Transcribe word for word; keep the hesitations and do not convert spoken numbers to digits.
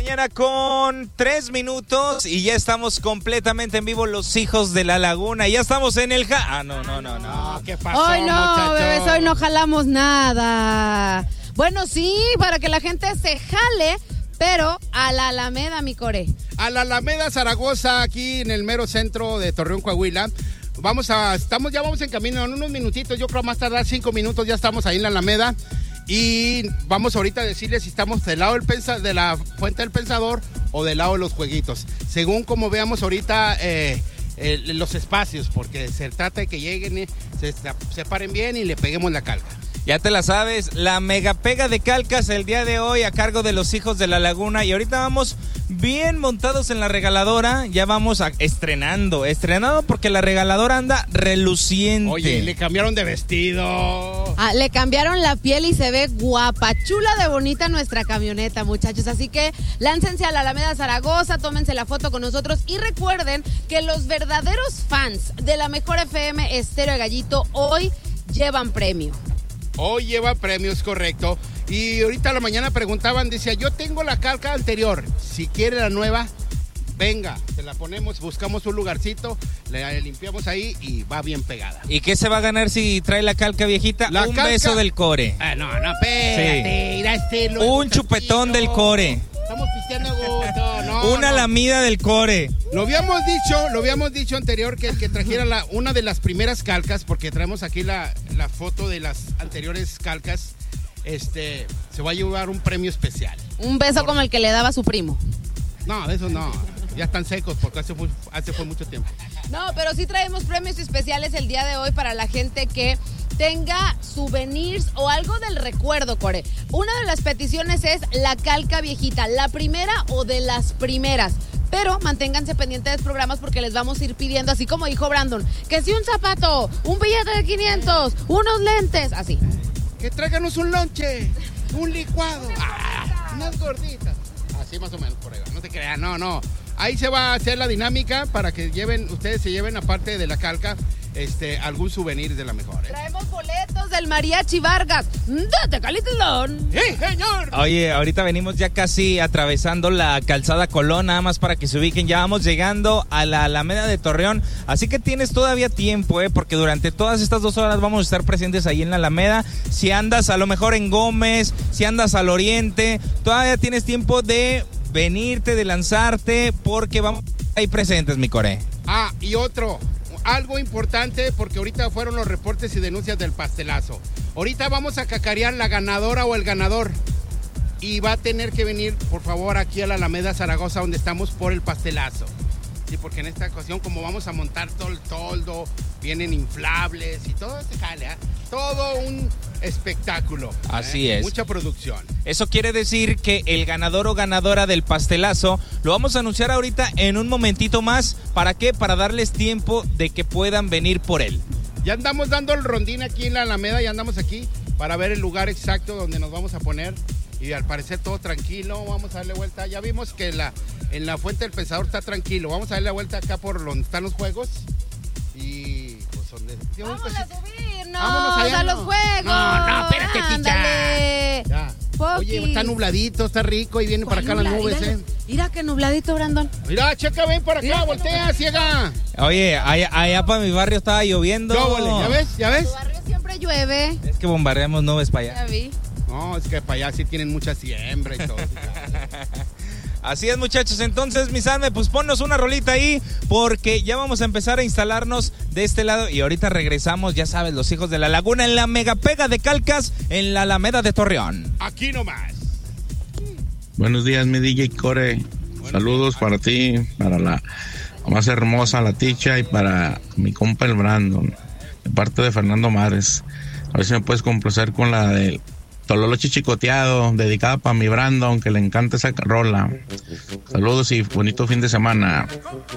mañana con tres minutos y ya estamos completamente en vivo, los hijos de la laguna. Ya estamos en el... Ja- ah, no, no, no, no. ¿Qué pasó, Hoy no, muchacho? bebés, hoy no jalamos nada. Bueno, sí, para que la gente se jale, pero a la Alameda, mi core. A la Alameda Zaragoza, aquí en el mero centro de Torreón, Coahuila. Vamos a, estamos, ya vamos en camino, en unos minutitos, yo creo más tardar cinco minutos, ya estamos ahí en la Alameda. Y vamos ahorita a decirles si estamos del lado del pensa, de la Fuente del Pensador o del lado de los jueguitos. Según como veamos ahorita eh, eh, los espacios, porque se trata de que lleguen, eh, se separen bien y le peguemos la calca. Ya te la sabes, la mega pega de calcas el día de hoy a cargo de los hijos de la laguna. Y ahorita vamos bien montados en la regaladora, ya vamos a, estrenando, estrenando porque la regaladora anda reluciente. Oye, le cambiaron de vestido. Ah, le cambiaron la piel y se ve guapa, chula de bonita nuestra camioneta, muchachos. Así que láncense a la Alameda Zaragoza, tómense la foto con nosotros y recuerden que los verdaderos fans de la mejor F M Estéreo de Gallito hoy llevan premio. Hoy lleva premios, correcto. Y ahorita a la mañana preguntaban, decía, yo tengo la calca anterior, si quiere la nueva, venga, se la ponemos, buscamos un lugarcito, le limpiamos ahí y va bien pegada. ¿Y qué se va a ganar si trae la calca viejita? La un calca... beso del core. Ah, no, no, espérate, Sí. irá este Un tranquilo. chupetón del core. Estamos pisteando a gusto, no. Una no. lamida del core. Lo habíamos dicho, lo habíamos dicho anterior que el que trajera la, una de las primeras calcas, porque traemos aquí la, la foto de las anteriores calcas, este, se va a llevar un premio especial. Un beso Por... como el que le daba a su primo. No, de eso no, ya están secos porque hace fue, hace fue mucho tiempo. No, pero sí traemos premios especiales el día de hoy para la gente que tenga souvenirs o algo del recuerdo, Core. Una de las peticiones es la calca viejita, la primera o de las primeras. Pero manténganse pendientes de los programas porque les vamos a ir pidiendo, así como dijo Brandon, que si un zapato, un billete de quinientos, unos lentes, así. Que tráiganos un lonche, un licuado, ah, unas gorditas. Así más o menos por ahí, no te crean, no, no. Ahí se va a hacer la dinámica para que lleven, ustedes se lleven aparte de la calca, este, algún souvenir de la mejor. ¿eh? Traemos boletos del Mariachi Vargas. ¡Date Calitlón! ¡Sí, señor! Oye, ahorita venimos ya casi atravesando la calzada Colón, nada más para que se ubiquen. Ya vamos llegando a la Alameda de Torreón, así que tienes todavía tiempo, ¿eh? Porque durante todas estas dos horas vamos a estar presentes ahí en la Alameda. Si andas a lo mejor en Gómez, si andas al Oriente, todavía tienes tiempo de venirte, de lanzarte, porque vamos ahí presentes, mi core. Ah, y otro, algo importante, porque ahorita fueron los reportes y denuncias del pastelazo. Ahorita vamos a cacarear la ganadora o el ganador. Y va a tener que venir, por favor, aquí a la Alameda Zaragoza, donde estamos, por el pastelazo. Sí, porque en esta ocasión, como vamos a montar todo el toldo, vienen inflables y todo se jale, ¿eh? Todo un espectáculo. Así ¿eh? es. Mucha producción. Eso quiere decir que el ganador o ganadora del pastelazo lo vamos a anunciar ahorita en un momentito más. ¿Para qué? Para darles tiempo de que puedan venir por él. Ya andamos dando el rondín aquí en la Alameda, ya andamos aquí para ver el lugar exacto donde nos vamos a poner. Y al parecer todo tranquilo, vamos a darle vuelta. Ya vimos que la, en la Fuente del Pensador está tranquilo. Vamos a darle la vuelta acá por donde están los juegos. Y pues donde... Vamos a subirnos Vámonos allá, a no. los juegos. No, no, espérate, ticha. Ándale. Ya. Oye, está nubladito, está rico y viene para acá las nubes, mira, ¿eh? Mira que nubladito, Brandon. Mira, checa, ven para acá, Mira, voltea, ciega. Oye, allá, allá para mi barrio estaba lloviendo. Yo, vale, ¿ya ves? ¿Ya ves? Tu barrio siempre llueve. Es que bombardeamos nubes para Ya allá. vi. No, es que para allá sí tienen mucha siembra y todo. Así es, muchachos. Entonces, mi Salme, pues ponnos una rolita ahí, porque ya vamos a empezar a instalarnos de este lado. Y ahorita regresamos, ya sabes, los hijos de la laguna en la mega pega de calcas en la Alameda de Torreón. Aquí nomás. Buenos días, mi D J Core. Saludos para ti, para la más hermosa, la Ticha, y para mi compa el Brandon, de parte de Fernando Mares. A ver si me puedes complacer con la del Tololo Chichicoteado, dedicada para mi Brandon, que le encanta esa rola. Saludos y bonito fin de semana.